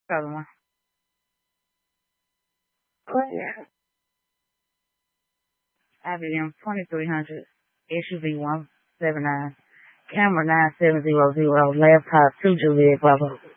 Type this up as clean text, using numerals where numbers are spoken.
Other one. Oh, yeah. IBM 2300, SUV 179, camera 9700, laptop 2 Juliet, blah, blah.